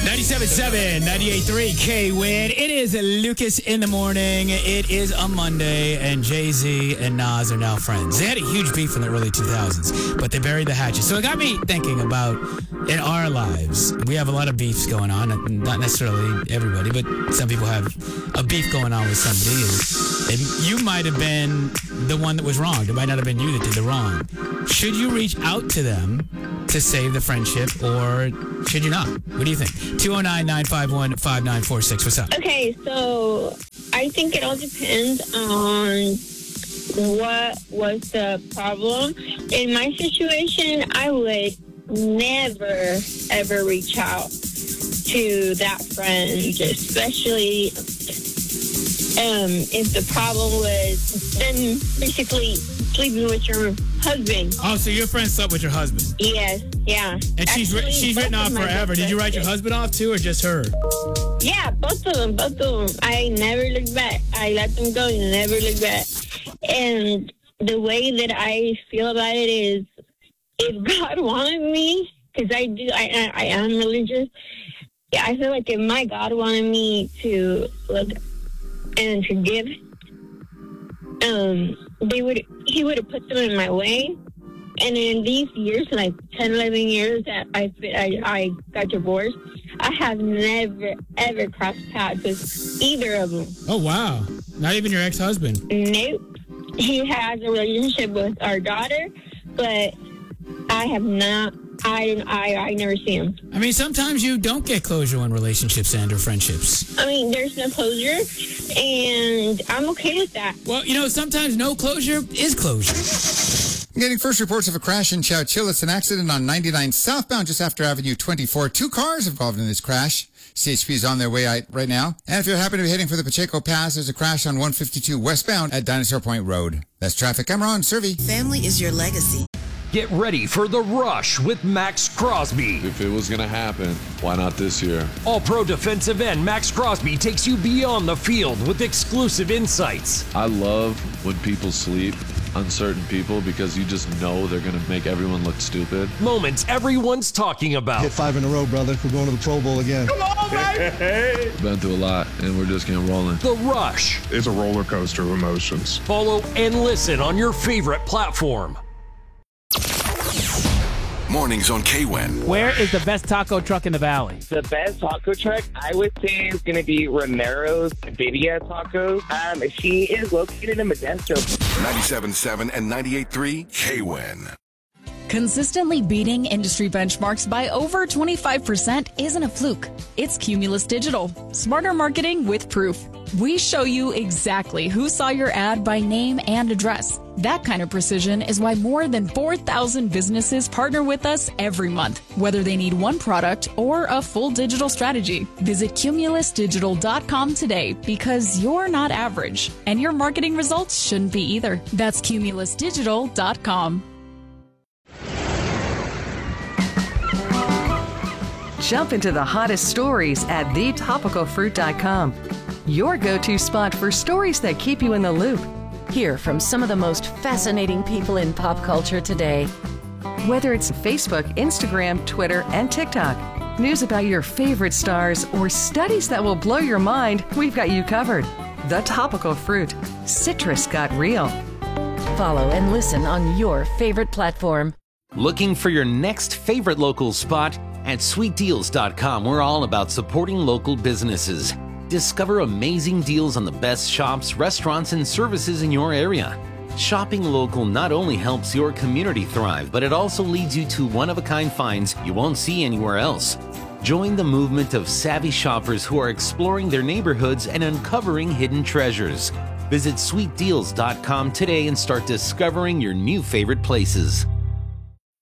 97.7, 98.3 K-Win. It is Lucas in the morning. It is a Monday, and Jay-Z and Nas are now friends. They had a huge beef in the early 2000s, but they buried the hatchet. So it got me thinking about, in our lives, we have a lot of beefs going on. Not necessarily everybody, but some people have a beef going on with somebody. And you might have been the one that was wrong. It might not have been you that did the wrong. Should you reach out to them to save the friendship, or should you not? What do you think? 209-951-5946. What's up? Okay, so I think it all depends on what was the problem. In my situation, I would never, ever reach out to that friend, especially if the problem was then basically sleeping with your husband. Oh, so your friend slept with your husband? Yes, yeah. And Actually, she's written off forever. Did you write your husband off too, or just her? Yeah, both of them. I never looked back. I let them go and never looked back. And the way that I feel about it is, if God wanted me, because I am religious, yeah, I feel like if my God wanted me to look and to give, he would have put them in my way. And in these years, like 10, 11 years that I got divorced, I have never, ever crossed paths with either of them. Oh, wow. Not even your ex-husband? Nope. He has a relationship with our daughter, but I have not. I never see him. I mean, sometimes you don't get closure when relationships end or friendships. I mean, there's no closure, and I'm okay with that. Well, sometimes no closure is closure. Getting first reports of a crash in Chowchilla. It's an accident on 99 southbound just after Avenue 24. 2 cars involved in this crash. CHP is on their way out right now. And if you happen to be heading for the Pacheco Pass, there's a crash on 152 westbound at Dinosaur Point Road. That's traffic. I'm Ron Servey. Family is your legacy. Get ready for The Rush with Max Crosby. If it was going to happen, why not this year? All-pro defensive end Max Crosby takes you beyond the field with exclusive insights. I love when people sleep, uncertain people, because you just know they're going to make everyone look stupid. Moments everyone's talking about. Hit 5 in a row, brother. We're going to the Pro Bowl again. Come on, baby! We've been through a lot, and we're just getting rolling. The Rush. It's a roller coaster of emotions. Follow and listen on your favorite platform. Mornings on K-Win. Where is the best taco truck in the valley? The best taco truck, I would say, is going to be Romero's Birria Tacos. She is located in Modesto. 97.7 and 98.3 K-Win. Consistently beating industry benchmarks by over 25% isn't a fluke. It's Cumulus Digital. Smarter marketing with proof. We show you exactly who saw your ad by name and address. That kind of precision is why more than 4,000 businesses partner with us every month, whether they need one product or a full digital strategy. Visit cumulusdigital.com today, because you're not average, and your marketing results shouldn't be either. That's cumulusdigital.com. Jump into the hottest stories at thetopicalfruit.com. Your go-to spot for stories that keep you in the loop. Hear from some of the most fascinating people in pop culture today. Whether it's Facebook, Instagram, Twitter, and TikTok, news about your favorite stars, or studies that will blow your mind, we've got you covered. The Topical Fruit. Citrus got real. Follow and listen on your favorite platform. Looking for your next favorite local spot? At sweetdeals.com, we're all about supporting local businesses. Discover amazing deals on the best shops, restaurants, and services in your area. Shopping local not only helps your community thrive, but it also leads you to one-of-a-kind finds you won't see anywhere else. Join the movement of savvy shoppers who are exploring their neighborhoods and uncovering hidden treasures. Visit sweetdeals.com today and start discovering your new favorite places.